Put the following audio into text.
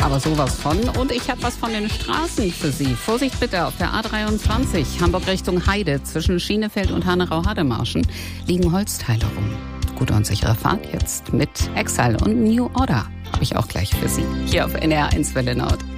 Aber sowas von. Und ich habe was von den Straßen für Sie. Vorsicht bitte auf der A23, Hamburg Richtung Heide. Zwischen Schienefeld und Hanau-Hademarschen liegen Holzteile rum. Gute und sichere Fahrt jetzt mit Exile und New Order. Habe ich auch gleich für Sie. Hier auf NR1 Welle Nord.